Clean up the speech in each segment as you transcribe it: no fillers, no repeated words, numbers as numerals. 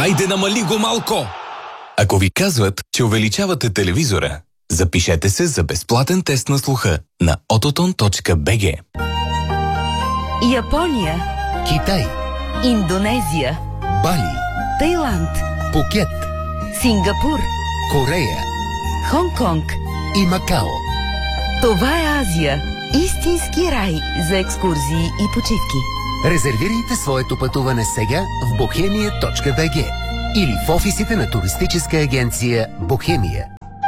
Хайде, намали го малко! Ако ви казват, че увеличавате телевизора, запишете се за безплатен тест на слуха на ototon.bg. Япония, Китай, Индонезия, Бали, Тайланд, Пукет, Сингапур, Корея Хонг-Конг и Макао. Това е Азия. Истински рай за екскурзии и почивки. Резервирайте своето пътуване сега в bohemia.bg или в офисите на туристическа агенция Бохемия.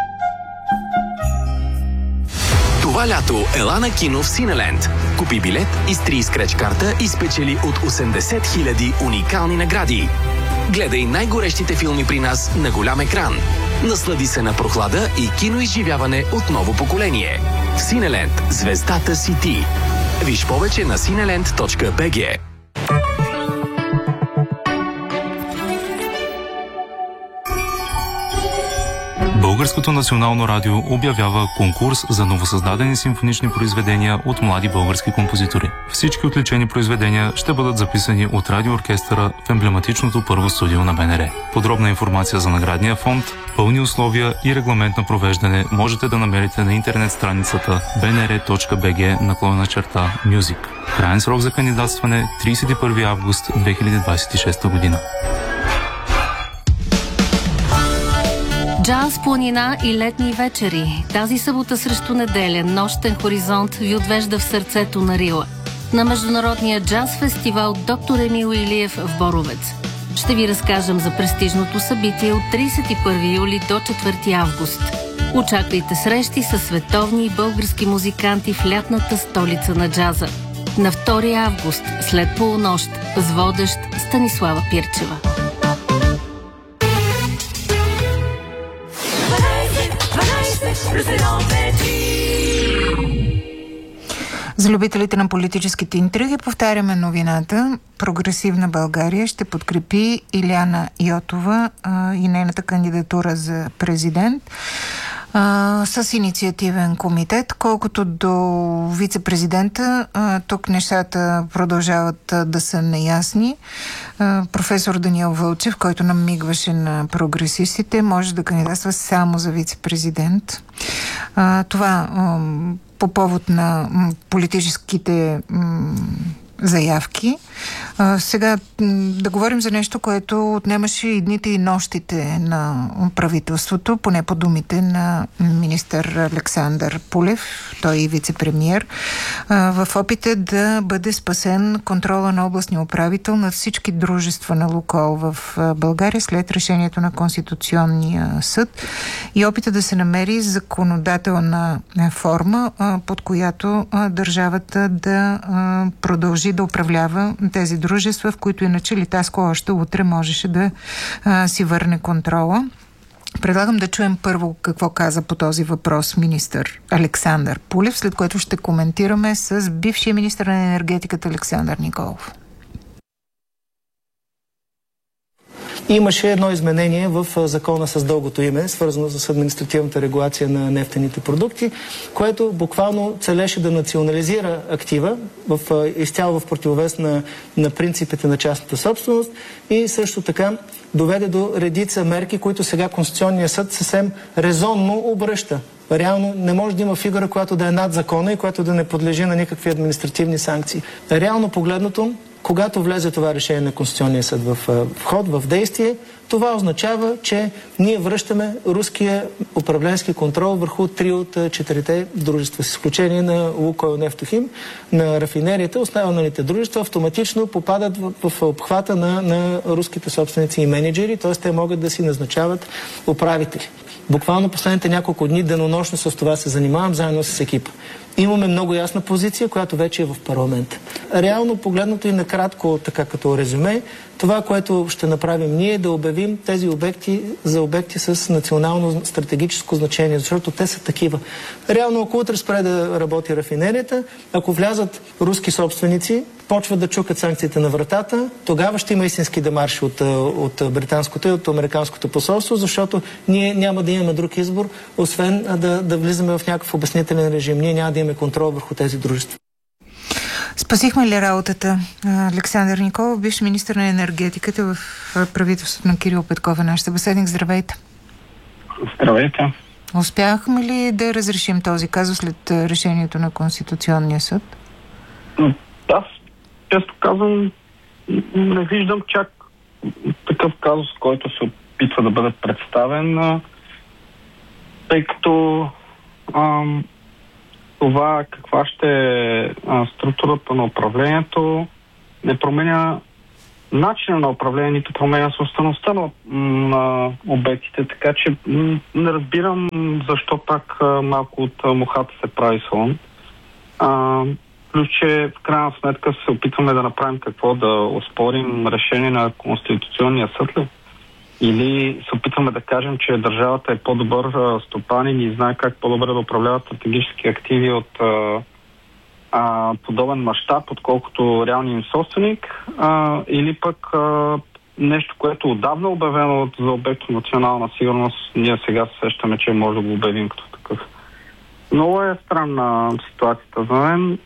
Това лято ела на кино в Синеленд. Купи билет, изтри скреч карта и спечели от 80 000 уникални награди. Гледай най-горещите филми при нас на голям екран. Наслади се на прохлада и киноизживяване от ново поколение. В Синеленд звездата си ти. Виж повече на cineland.bg. Българското национално радио обявява конкурс за новосъздадени симфонични произведения от млади български композитори. Всички отличени произведения ще бъдат записани от радиооркестъра в емблематичното първо студио на БНР. Подробна информация за наградния фонд, пълни условия и регламент на провеждане можете да намерите на интернет страницата bnr.bg/music. Краен срок за кандидатстване 31 август 2026 година. Джаз, планина и летни вечери. Тази събота срещу неделя нощен хоризонт ви отвежда в сърцето на Рила. На международния джаз фестивал Доктор Емил Илиев в Боровец. Ще ви разкажем за престижното събитие от 31 юли до 4 август. Очаквайте срещи с световни и български музиканти в лятната столица на джаза. На 2 август, след полунощ, с водещ Станислава Пирчева. За любителите на политическите интриги повтаряме новината. Прогресивна България ще подкрепи Илияна Йотова и нейната кандидатура за президент с инициативен комитет. Колкото до вице-президента, тук нещата продължават да са неясни. Професор Даниел Вълчев, който намигваше на прогресистите, може да кандидатства само за вице-президент. Това по повод на политическите заявки. Сега да говорим за нещо, което отнемаше и дните и нощите на правителството, поне по думите на министър Александър Пулев, той и вице-премиер, в опита да бъде спасен контрола на областния управител над всички дружества на Лукойл в България след решението на Конституционния съд и опита да се намери законодателна форма, под която държавата да продължи да управлява тези дружества, в които иначе Литаско още утре можеше да си върне контрола. Предлагам да чуем първо какво каза по този въпрос министър Александър Пулев, след което ще коментираме с бившия министър на енергетиката Александър Николов. Имаше едно изменение в закона с дългото име, свързано с административната регулация на нефтените продукти, което буквално целеше да национализира актива изцяло в противовес на принципите на частната собственост и също така доведе до редица мерки, които сега Конституционният съд съвсем резонно обръща. Реално не може да има фигура, която да е над закона и която да не подлежи на никакви административни санкции. Реално погледнато, когато влезе това решение на Конституционния съд в ход, в действие, това означава, че ние връщаме руския управленски контрол върху 3 от 4 дружества, с изключение на Лукойл Нефтохим, на рафинерията, останалите дружества автоматично попадат в обхвата на руските собственици и менеджери, т.е. те могат да си назначават управители. Буквално последните няколко дни денонощно с това се занимавам заедно с екипа. Имаме много ясна позиция, която вече е в парламента. Реално погледнато и накратко, така като резюме, това, което ще направим ние, е да обявим тези обекти за обекти с национално стратегическо значение, защото те са такива. Реално, ако утре спре да работи рафинерията, ако влязат руски собственици, почват да чукат санкциите на вратата, тогава ще има истински демарш от британското и от американското посолство, защото ние няма да имаме друг избор, освен да влизаме в някакъв обяснителен режим. Ние няма да имаме контрол върху тези дружества. Спасихме ли работата? Александър Николов, бивш министър на енергетиката в правителството на Кирил Петков, наш събеседник. Здравейте. Здравейте. Успяхме ли да разрешим този казус след решението на Конституционния съд? Да, често казвам, не виждам чак такъв казус, който се опитва да бъде представен, тъй като това каква ще е структурата на управлението не променя начина на управление, нито променя собствеността на обектите, така че не разбирам защо пак малко от мухата се прави слон. Плюс, че в крайна сметка се опитваме да направим какво, да оспорим решение на Конституционния съд ли? Или се опитваме да кажем, че държавата е по-добър стопанин и знае как по-добре да управлява стратегически активи от подобен мащаб, отколкото реалния им собственик, или пък нещо, което отдавна обявено за обект на национална сигурност, ние сега се сещаме, че може да го обявим като такъв. Много е странна ситуацията за мен.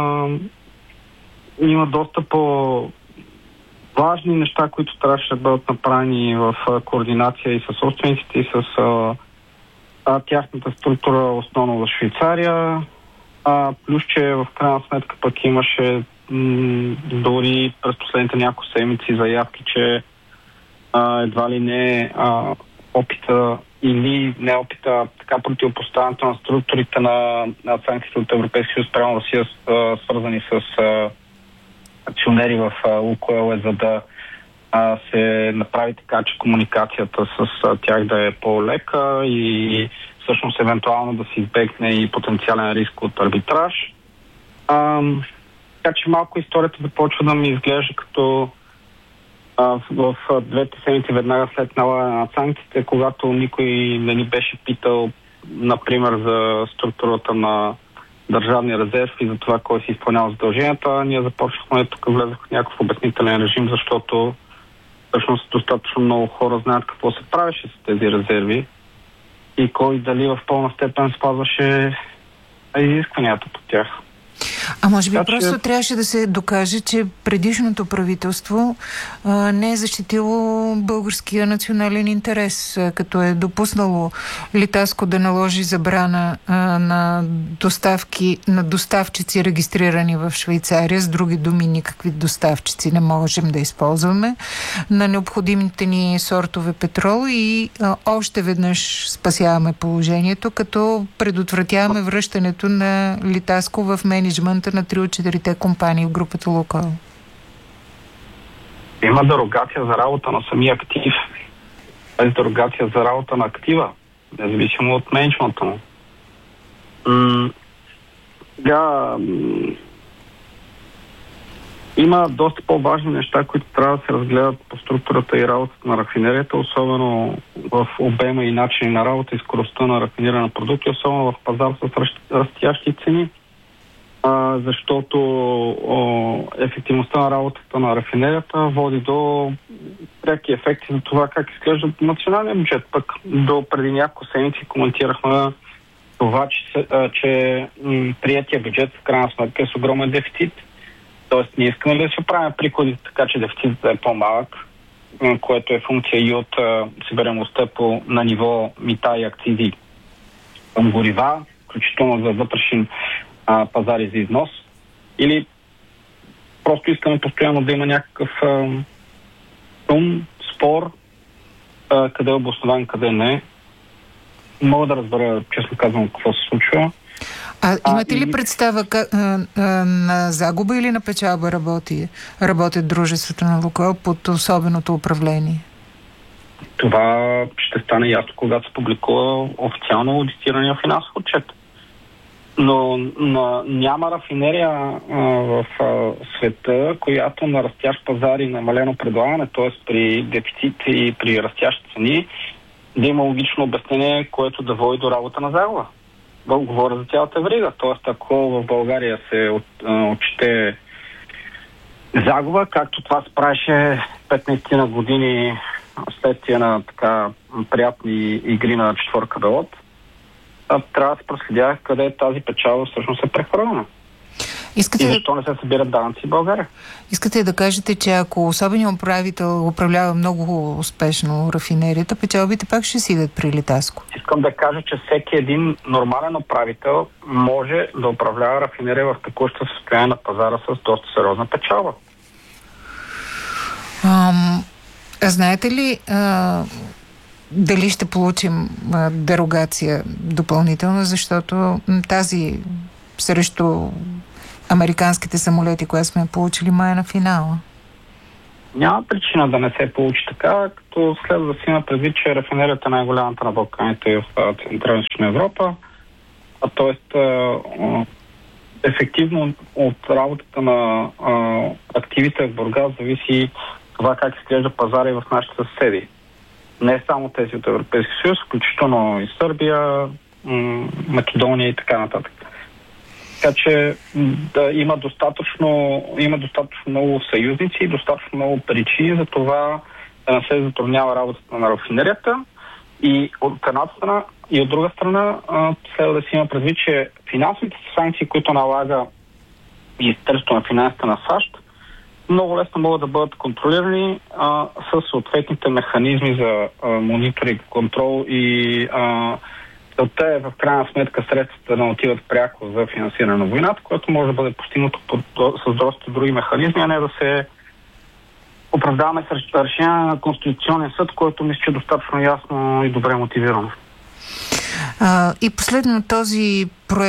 Има доста по-важни неща, които трябваше да бъдат направени в координация и с собствениците, и с тяхната структура, основно в Швейцария. Плюс, че в крайна сметка пък имаше дори през последните няколко седмици заявки, че едва ли не опита или не опита така противопоставянето на структурите на санкциите от Европейския съюз спрямо Русия, свързани с акционери в Лукойл, за да се направи така, че комуникацията с тях да е по-лека и всъщност евентуално да се избегне и потенциален риск от арбитраж. Така че малко историята започва да ми изглежда като в двете седмици веднага след налагане на санкциите, когато никой не ни беше питал, например, за структурата на държавния резерв и за това кой си изпълнява задълженията. Ние започнахме, тук влезах в някакъв обяснителен режим, защото всъщност достатъчно много хора знаят какво се правеше с тези резерви и кой дали в пълна степен спазваше изискванията по тях. А може би просто трябваше да се докаже, че предишното правителство не е защитило българския национален интерес, като е допуснало Литаско да наложи забрана на доставчици, регистрирани в Швейцария. С други думи, никакви доставчици не можем да използваме на необходимите ни сортове петрол и още веднъж спасяваме положението, като предотвратяваме връщането на Литаско в менеджмента на 3 от 4 компании в групата Лукойл. Има дерогация за работа на самия актив. Без дерогация за работа на актива, независимо от менеджмента му. Има доста по-важни неща, които трябва да се разгледат по структурата и работата на рафинерията, особено в обема и начини на работа и скоростта на рафиниране на продукти, особено в пазар с растящи цени. Защото ефективността на работата на рафинерията води до преки ефекти за това как изглежда националния бюджет. Пък до преди няколко седмици коментирахме това, че приятия бюджет в крайна сметка е с огромен дефицит. Тоест ние искаме да се правим приходи така, че дефицитът да е по-малък, което е функция и от събираемостта на ниво мита и акцизи към горива, включително за вътрешен пазари за износ, или просто искаме постоянно да има някакъв спор, къде е обоснован, къде не. Мога да разбера, честно казвам, какво се случва. Имате ли представа на загуба или на печалба работят дружествата на Лукойл под особеното управление? Това ще стане ясно, когато се публикува официално аудитирания финансов отчет. Но няма рафинерия в света, която на растящ пазар и намалено предлагане, т.е. при дефицит и при растящи цени, да има логично обяснение, което да води до работа на загуба. Говоря за цялата верига. Т.е. ако в България се отчете загуба, както това се правеше 15 на години следствие на така приятни игри на четвърка белот, трябва да се проследя къде тази печалба всъщност е прехвърлена. И защо не се събират данъци в България? Искате да кажете, че ако особеният управител управлява много успешно рафинерията, печалбите пак ще си идат при Литаско? Искам да кажа, че всеки един нормален управител може да управлява рафинерия в текущото състояние на пазара с доста сериозна печалба. Знаете ли дали ще получим дерогация допълнително, защото тази срещу американските самолети, която сме получили май на финала? Няма причина да не се получи така, като следва да си има предвид, че рафинерията е най-голямата на Балканите и в Централна Европа, т.е. ефективно от работата на активите в Бургас зависи това как изглежда пазара и в нашите съседи. Не само тези от Европейския съюз, включително и Сърбия, Македония и така нататък. Така че има достатъчно много съюзници и достатъчно много причини за това да не се затруднява работата на рафинерията. И от едната страна, и от друга страна следва да си има предвид, че финансовите санкции, които налага Министерството на финансите на САЩ, много лесно могат да бъдат контролирани с съответните механизми за мониторинг, контрол и целта е в крайна сметка средствата да отиват пряко за финансиране на войната, което може да бъде постигнато с доста други механизми, а не да се оправдаваме с решение на Конституционния съд, който мисля, че е достатъчно ясно и добре мотивирано. И последно този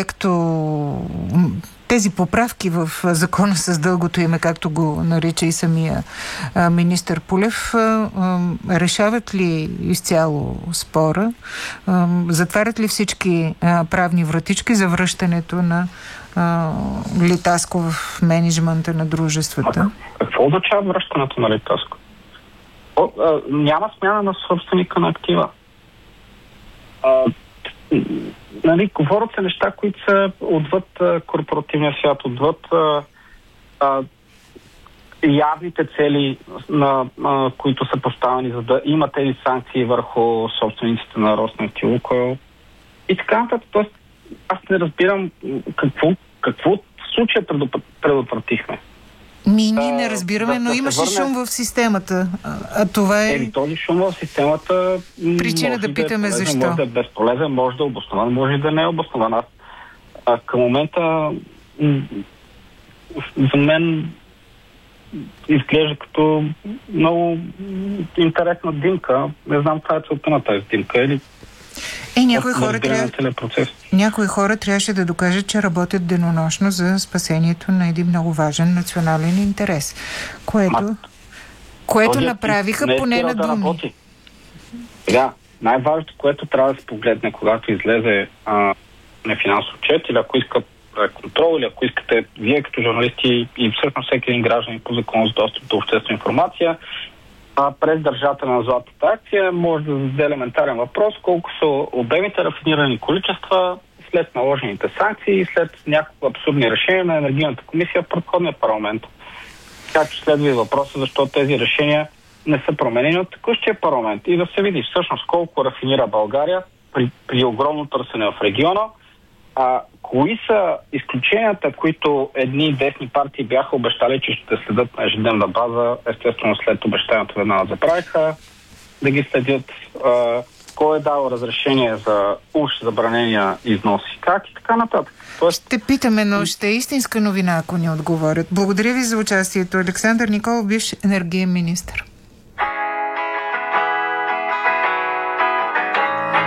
тези поправки в закона с дългото име, както го нарича и самия министър Пулев, решават ли изцяло спора? Затварят ли всички правни вратички за връщането на Литаско в мениджмънта на дружествата? Какво означава връщането на Литаско? Няма смяна на собственика на актива. Говорят се неща, които са отвъд корпоративния свят, отвъд явните цели, които са поставени, за да има тези санкции върху собствениците на Роснефт и Лукойл. И така нататък. Тоест, аз не разбирам какво в случая предотвратихме. Ние не разбираме, но имаше шум в системата. А това е... този шум в системата... Причина да питаме защо. Може да е безполезен, може да е обоснован, може и да не е обоснован. Към момента за мен изглежда като много интересна димка. Не знам това е целта на тази димка. Или някои хора трябваше да докажат, че работят денонощно за спасението на един много важен национален интерес. Което направиха поне на думи. Сега, най-важното, което трябва да се погледне, когато излезе на финансов отчет, или ако искат контрол, или ако искате вие като журналисти и всъщност всеки един гражданин по закон за достъп до обществена информация, през държателя на златната акция може да зададе елементарен въпрос колко са обемите рафинирани количества след наложените санкции и след няколко абсурдни решения на Енергийната комисия в предходния парламент. Така че следва и въпроса защо тези решения не са променени от текущия парламент и да се види всъщност колко рафинира България при огромно търсене в региона. Кои са изключенията, които едни и десни партии бяха обещали, че ще следят на ежедневна база, естествено след обещанието веднага забравиха да ги следят, кой е дал разрешение за уж забранения износи, как и така нататък. Ще питаме, но ще е истинска новина, ако ни отговорят. Благодаря ви за участието. Александър Николов, бивш енергиен министър.